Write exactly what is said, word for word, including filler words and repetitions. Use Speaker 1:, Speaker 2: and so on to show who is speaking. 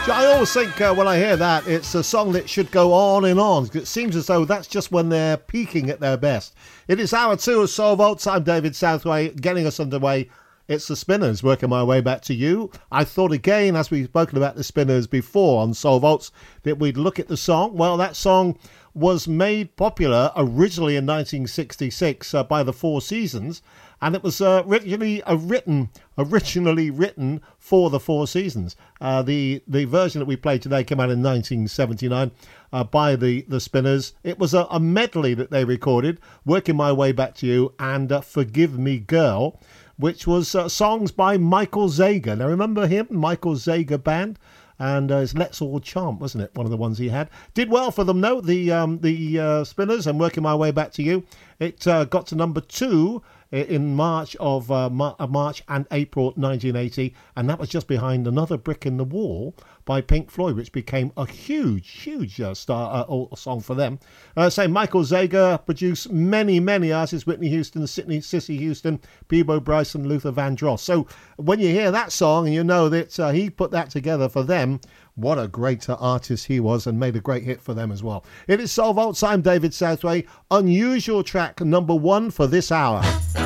Speaker 1: I always think uh, when I hear that, it's a song that should go on and on. It seems as though that's just when they're peaking at their best. It is hour two of Soul Vaults. I'm David Southway, getting us underway. It's the Spinners, working my way back to you. I thought again, as we've spoken about the Spinners before on Soul Vaults, that we'd look at the song. Well, that song was made popular originally in nineteen sixty-six uh, by the Four Seasons, and it was uh, originally uh, written originally written for the Four Seasons. Uh, the the version that we played today came out in nineteen seventy-nine uh, by the the Spinners. It was a, a medley that they recorded, Working My Way Back to You and uh, Forgive Me Girl, which was uh, songs by Michael Zager. Now remember him, Michael Zager Band? And uh, it's Let's All Chant, wasn't it? One of the ones he had. Did well for them, though, the um, the uh, Spinners, and Working My Way Back to You. It uh, got to number two in March of uh, March and April nineteen eighty, and that was just behind Another Brick in the Wall by Pink Floyd, which became a huge, huge uh, star uh, song for them. Uh, say Michael Zager produced many, many artists: Whitney Houston, Sydney, Sissy Houston, Peabo Bryson, Luther Vandross. So when you hear that song and you know that uh, he put that together for them, what a great uh, artist he was, and made a great hit for them as well. It is Soul Vaults. I'm David Southway. Unusual track number one for this hour.